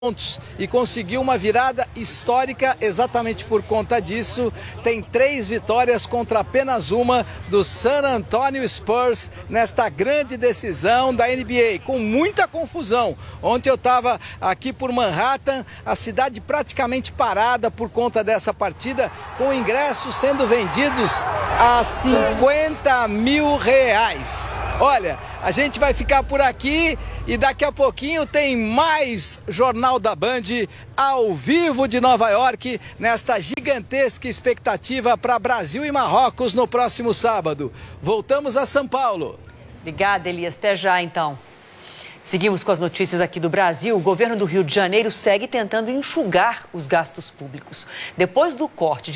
pontos e conseguiu uma virada histórica exatamente por conta disso. Tem 3 vitórias contra apenas uma do San Antonio Spurs nesta grande decisão da NBA, com muita confusão. Ontem eu estava aqui por Manhattan, a cidade praticamente parada por conta dessa partida, com ingressos sendo vendidos a R$50 mil. Olha, a gente vai ficar por aqui e daqui a pouquinho tem mais Jornal da Band ao vivo de Nova York, nesta gigantesca expectativa para Brasil e Marrocos no próximo sábado. Voltamos a São Paulo. Obrigada, Elias. Até já, então. Seguimos com as notícias aqui do Brasil. O governo do Rio de Janeiro segue tentando enxugar os gastos públicos. Depois do corte de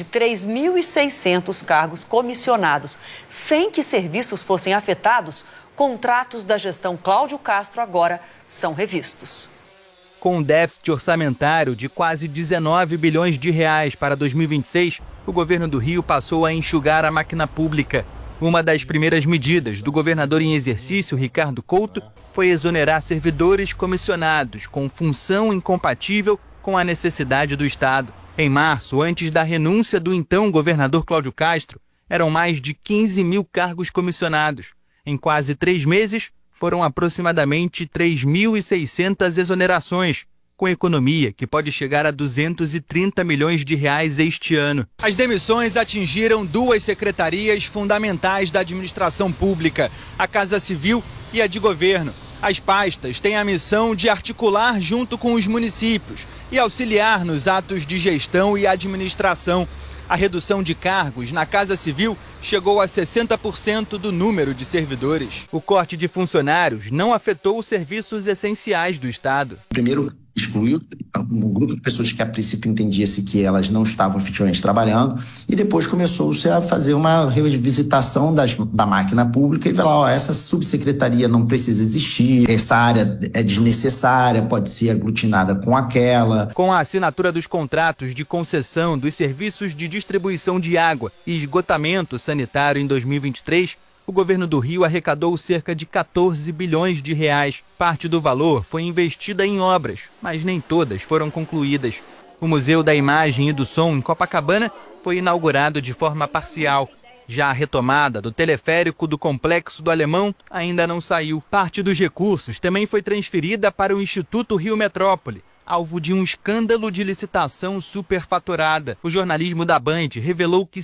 3.600 cargos comissionados, sem que serviços fossem afetados, contratos da gestão Cláudio Castro agora são revistos. Com um déficit orçamentário de quase 19 bilhões de reais para 2026, o governo do Rio passou a enxugar a máquina pública. Uma das primeiras medidas do governador em exercício, Ricardo Couto, foi exonerar servidores comissionados com função incompatível com a necessidade do Estado. Em março, antes da renúncia do então governador Cláudio Castro, eram mais de 15 mil cargos comissionados. Em quase 3 meses, foram aproximadamente 3.600 exonerações, com economia que pode chegar a 230 milhões de reais este ano. As demissões atingiram 2 secretarias fundamentais da administração pública, a Casa Civil e a de Governo. As pastas têm a missão de articular junto com os municípios e auxiliar nos atos de gestão e administração. A redução de cargos na Casa Civil chegou a 60% do número de servidores. O corte de funcionários não afetou os serviços essenciais do Estado. Primeiro, excluiu um grupo de pessoas que a princípio entendia-se que elas não estavam efetivamente trabalhando, e depois começou-se a fazer uma revisitação da máquina pública e ver lá, essa subsecretaria não precisa existir, essa área é desnecessária, pode ser aglutinada com aquela. Com a assinatura dos contratos de concessão dos serviços de distribuição de água e esgotamento sanitário em 2023, o governo do Rio arrecadou cerca de 14 bilhões de reais. Parte do valor foi investida em obras, mas nem todas foram concluídas. O Museu da Imagem e do Som, em Copacabana, foi inaugurado de forma parcial. Já a retomada do teleférico do Complexo do Alemão ainda não saiu. Parte dos recursos também foi transferida para o Instituto Rio Metrópole, alvo de um escândalo de licitação superfaturada. O jornalismo da Band revelou que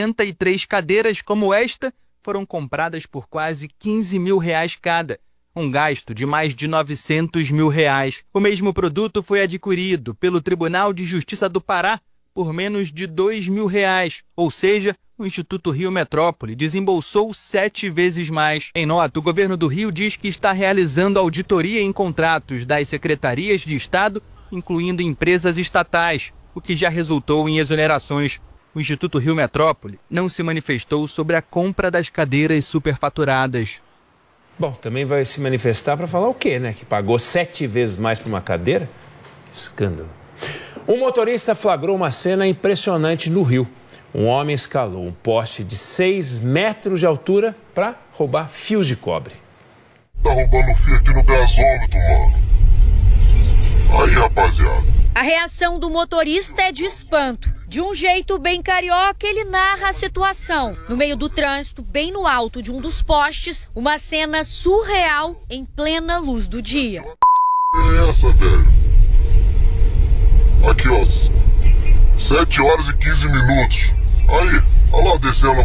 63 cadeiras como esta foram compradas por quase 15 mil reais cada, um gasto de mais de 900 mil reais. O mesmo produto foi adquirido pelo Tribunal de Justiça do Pará por menos de 2 mil reais, ou seja, o Instituto Rio Metrópole desembolsou 7 vezes mais. Em nota, o governo do Rio diz que está realizando auditoria em contratos das secretarias de Estado, incluindo empresas estatais, o que já resultou em exonerações. O Instituto Rio Metrópole não se manifestou sobre a compra das cadeiras superfaturadas. Bom, também vai se manifestar para falar o quê, né? Que pagou 7 vezes mais por uma cadeira? Escândalo. Um motorista flagrou uma cena impressionante no Rio. Um homem escalou um poste de 6 metros de altura para roubar fios de cobre. Tá roubando fio aqui no gasômetro, mano. Aí, rapaziada. A reação do motorista é de espanto. De um jeito bem carioca, ele narra a situação. No meio do trânsito, bem no alto de um dos postes, uma cena surreal em plena luz do dia. É essa, velho? Aqui, ó. 7 horas e 15 minutos. Aí, olha lá descendo.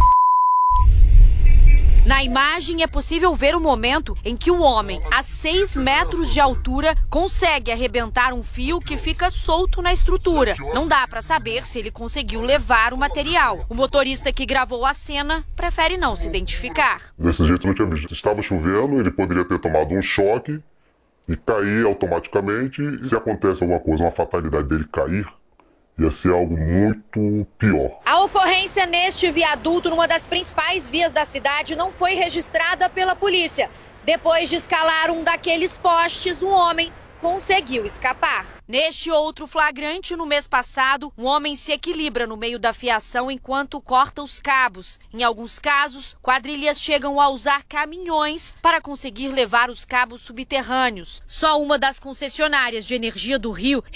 Na imagem é possível ver o momento em que o homem, a 6 metros de altura, consegue arrebentar um fio que fica solto na estrutura. Não dá para saber se ele conseguiu levar o material. O motorista que gravou a cena prefere não se identificar. Desse jeito não tinha visto. Estava chovendo, ele poderia ter tomado um choque e cair automaticamente. Se acontece alguma coisa, uma fatalidade dele cair, ia ser algo muito pior. A ocorrência neste viaduto, numa das principais vias da cidade, não foi registrada pela polícia. Depois de escalar um daqueles postes, um homem conseguiu escapar. Neste outro flagrante, no mês passado, um homem se equilibra no meio da fiação enquanto corta os cabos. Em alguns casos, quadrilhas chegam a usar caminhões para conseguir levar os cabos subterrâneos. Só uma das concessionárias de energia do Rio